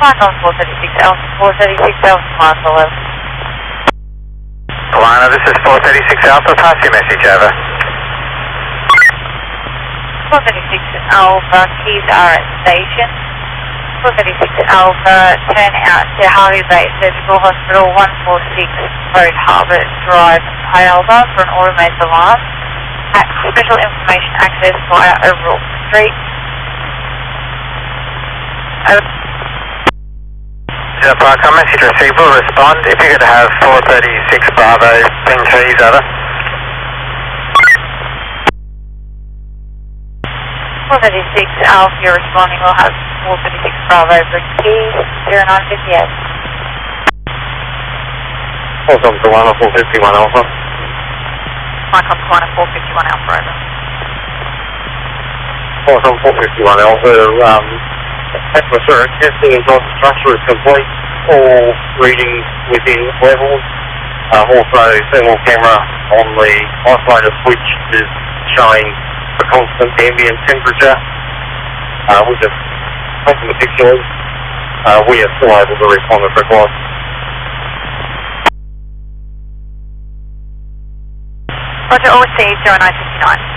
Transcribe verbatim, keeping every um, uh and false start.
Flight on four thirty-six Alpha, four thirty-six Alpha, Mars eleven. Alana, this is four thirty-six Alpha, pass your message over. four thirty-six Alpha, keys are at station. four thirty-six Alpha, turn out to Harvey Bay Surgical Hospital, one forty-six Road Harbour Drive, High Alba for an automated alarm. At special information access via Overall Street. Over. Zero Park, message received, will respond. If you could have four thirty-six Bravo, bring trees over. four thirty-six Alpha, you're responding, we'll have four thirty-six Bravo, bring keys, zero nine fifty-eight. Welcome to one four fifty-one Alpha. Mike on corner four fifty-one Alpha, over. Welcome four fifty-one Alpha, um, atmospheric testing and drive structure is complete, all readings within levels. Uh, also, thermal camera on the isolator switch is showing a constant ambient temperature. Uh, we just taken the pictures. Uh, we are still able to respond if required. Roger, all received, zero nine fifty-nine.